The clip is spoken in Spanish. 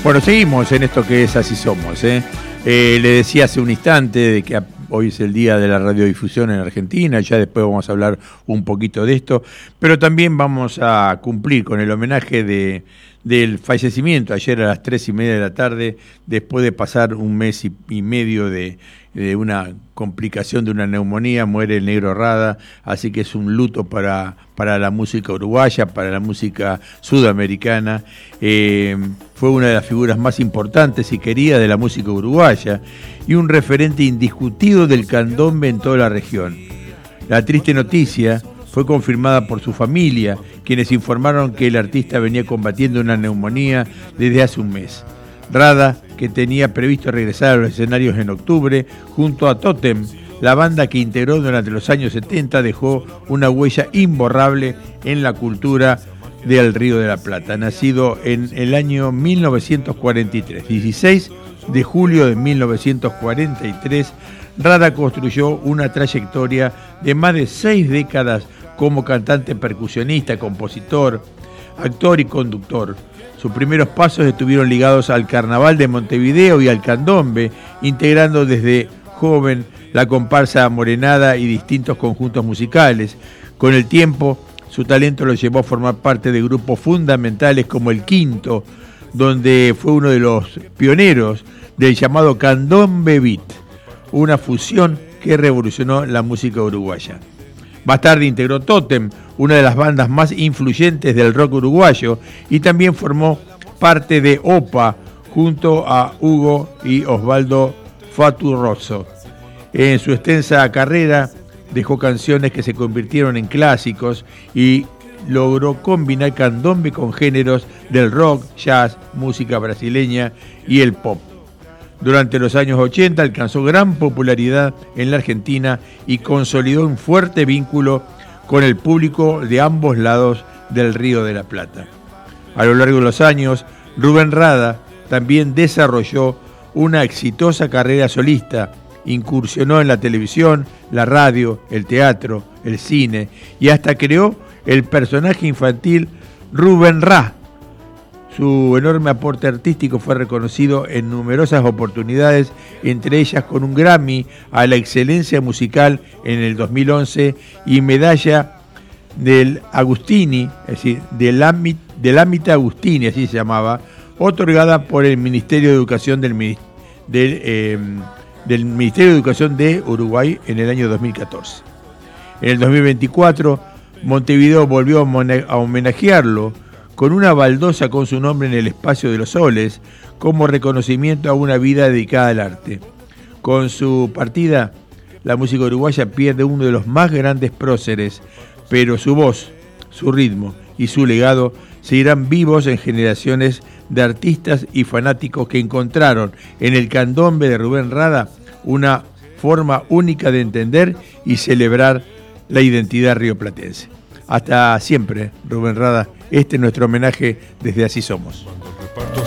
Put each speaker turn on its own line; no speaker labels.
Bueno, seguimos en esto que es Así Somos. Le decía hace un instante de que hoy es el día de la radiodifusión en Argentina, ya después vamos a hablar un poquito de esto, pero también vamos a cumplir con el homenaje del fallecimiento ayer a las 3:30 de la tarde, después de pasar un mes y medio de una complicación de una neumonía, muere el Negro Rada, así que es un luto para la música uruguaya, para la música sudamericana. Fue una de las figuras más importantes y queridas de la música uruguaya y un referente indiscutido del candombe en toda la región. La triste noticia fue confirmada por su familia, quienes informaron que el artista venía combatiendo una neumonía desde hace un mes. Rada, que tenía previsto regresar a los escenarios en octubre, junto a Totem, la banda que integró durante los años 70, dejó una huella imborrable en la cultura del Río de la Plata. Nacido en el año 1943, 16 de julio de 1943, Rada construyó una trayectoria de más de 6 décadas como cantante percusionista, compositor, actor y conductor. Sus primeros pasos estuvieron ligados al Carnaval de Montevideo y al candombe, integrando desde joven la comparsa morenada y distintos conjuntos musicales. Con el tiempo, su talento lo llevó a formar parte de grupos fundamentales como El Quinto, donde fue uno de los pioneros del llamado candombe beat, una fusión que revolucionó la música uruguaya. Más tarde integró Totem, una de las bandas más influyentes del rock uruguayo, y también formó parte de OPA junto a Hugo y Osvaldo Fattoruso. En su extensa carrera dejó canciones que se convirtieron en clásicos y logró combinar candombe con géneros del rock, jazz, música brasileña y el pop. Durante los años 80 alcanzó gran popularidad en la Argentina y consolidó un fuerte vínculo con el público de ambos lados del Río de la Plata. A lo largo de los años, Rubén Rada también desarrolló una exitosa carrera solista, incursionó en la televisión, la radio, el teatro, el cine y hasta creó el personaje infantil Rubén Ra. Su enorme aporte artístico fue reconocido en numerosas oportunidades, entre ellas con un Grammy a la excelencia musical en el 2011 y medalla del Agustini, es decir, del Ámbita Agustini, así se llamaba, otorgada por el Ministerio de Educación del Ministerio de Educación de Uruguay en el año 2014. En el 2024, Montevideo volvió a homenajearlo con una baldosa con su nombre en el Espacio de los Soles, como reconocimiento a una vida dedicada al arte. Con su partida, la música uruguaya pierde uno de los más grandes próceres, pero su voz, su ritmo y su legado seguirán vivos en generaciones de artistas y fanáticos que encontraron en el candombe de Rubén Rada una forma única de entender y celebrar la identidad rioplatense. Hasta siempre, Rubén Rada. Este es nuestro homenaje desde Así Somos.